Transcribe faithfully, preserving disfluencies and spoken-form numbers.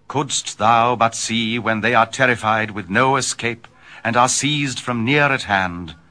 Couldst thou but see when they are terrified with no escape, and are seized from near at hand,